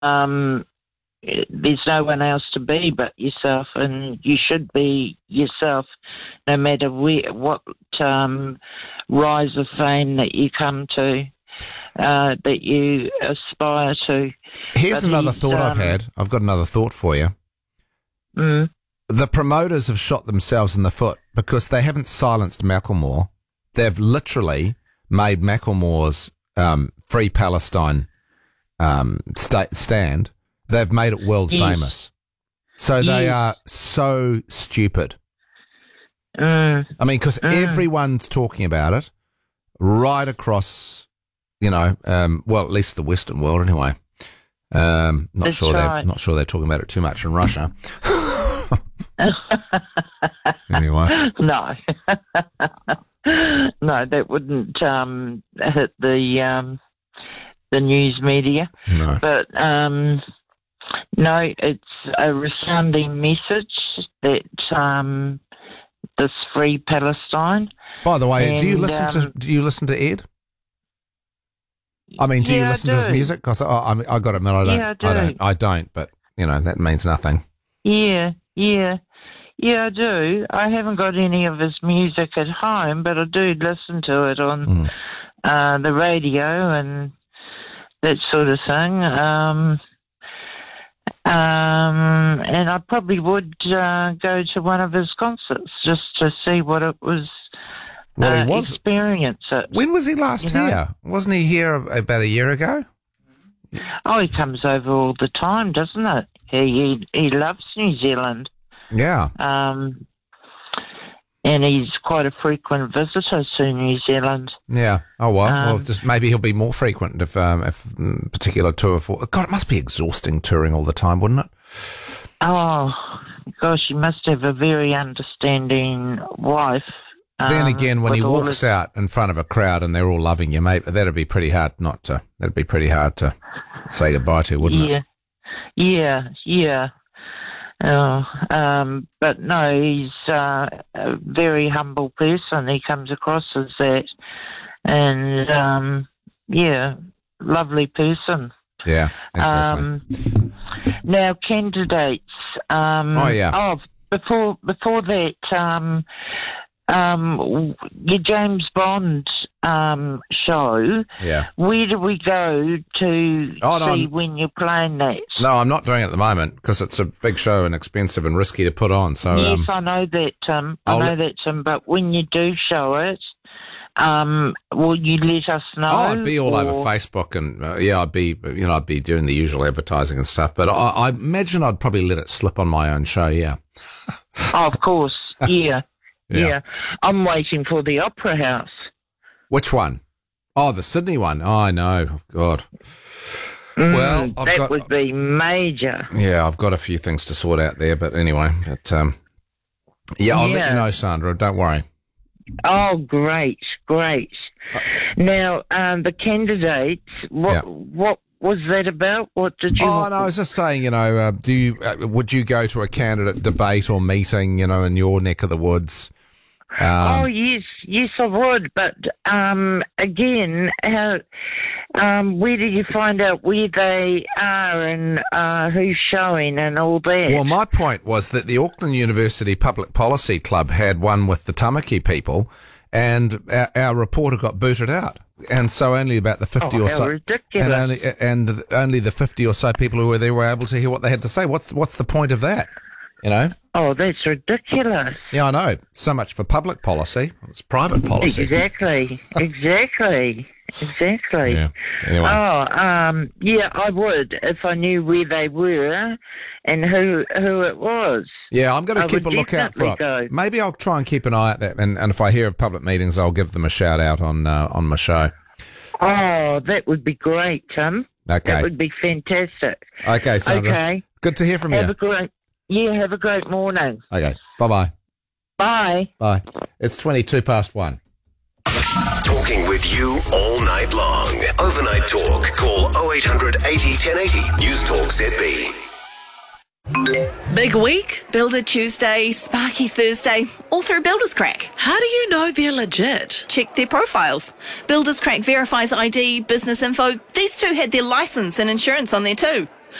there's no one else to be but yourself, and you should be yourself no matter what rise of fame that you come to, that you aspire to. Here's another thought I've had. I've got another thought for you. The promoters have shot themselves in the foot because they haven't silenced Macklemore. They've literally made Macklemore's Free Palestine stand. They've made it world famous. So they are so stupid. I mean, because everyone's talking about it right across, well, at least the Western world anyway. Not sure they're talking about it too much in Russia. Anyway. No. No, that wouldn't hit the news media. No. But no, it's a resounding message that this Free Palestine. By the way, do you listen to Ed? I mean, do you listen to his music? Because I got to admit, I don't. But that means nothing. Yeah, I do. I haven't got any of his music at home, but I do listen to it on the radio and that sort of thing. And I probably would go to one of his concerts just to see what it was. Well, he was. Experience it. When was he last here? Wasn't he here about a year ago? Oh, he comes over all the time, doesn't it? He loves New Zealand. Yeah. And he's quite a frequent visitor to New Zealand. Yeah. Oh, well, just maybe he'll be more frequent if particular tour for. God, it must be exhausting touring all the time, wouldn't it? Oh, gosh, you must have a very understanding wife. Then again, when he walks out in front of a crowd and they're all loving you, mate, that'd be pretty hard to say goodbye to, wouldn't it? Yeah. But no, he's a very humble person. He comes across as that. And, lovely person. Yeah, exactly. Now, candidates. Before that, your James Bond show. Yeah. Where do we go to see when you're playing that? No, I'm not doing it at the moment because it's a big show and expensive and risky to put on. So yes, I know that, Tim. Tim. But when you do show it, will you let us know? Oh, I'd be all over Facebook and I'd be doing the usual advertising and stuff. But I imagine I'd probably let it slip on my own show. Yeah. Oh, of course. Yeah. Yeah. I'm waiting for the Opera House. Which one? Oh, the Sydney one. Oh, I know. Oh, God. Well, that would be major. Yeah, I've got a few things to sort out there, but anyway. But, I'll let you know, Sandra. Don't worry. Oh, great. Now, the candidates, what was that about? What did you... Oh, no, I was just saying, would you go to a candidate debate or meeting, in your neck of the woods? Yes, I would. But again, where do you find out where they are and who's showing and all that? Well, my point was that the Auckland University Public Policy Club had one with the Tamaki people, and our reporter got booted out. And so only about the 50 or so, ridiculous. and only the 50 or so people who were there were able to hear what they had to say. What's the point of that? Oh, that's ridiculous. Yeah, I know. So much for public policy. It's private policy. Exactly. Yeah. Anyway. I would if I knew where they were and who it was. Yeah, I'm going to keep a lookout for it. Maybe I'll try and keep an eye at that, and if I hear of public meetings, I'll give them a shout out on my show. Oh, that would be great, Tim. Okay. That would be fantastic. Okay, Sandra. Okay. Good to hear from you. Have a great morning. Okay. Bye-bye. Bye. Bye. It's 1:22. Talking with you all night long. Overnight Talk. Call 0800 80 1080. News Talk ZB. Big week? Builder Tuesday, Sparky Thursday, all through Builders Crack. How do you know they're legit? Check their profiles. Builders Crack verifies ID, business info. These two had their license and insurance on there too.